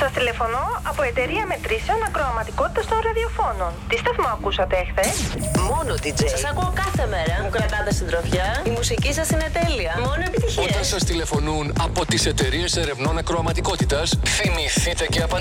Σας τηλεφωνώ από εταιρεία μετρήσεων ακροαματικότητας των ραδιοφώνων. Τι σταθμό ακούσατε εχθές? Μόνο DJ. Σας ακούω κάθε μέρα. Μου κρατάτε συντροφιά. Η μουσική σας είναι τέλεια. Μόνο επιτυχίες. Όταν σας τηλεφωνούν από τις εταιρείες ερευνών ακροαματικότητας, θυμηθείτε και απαντήστε.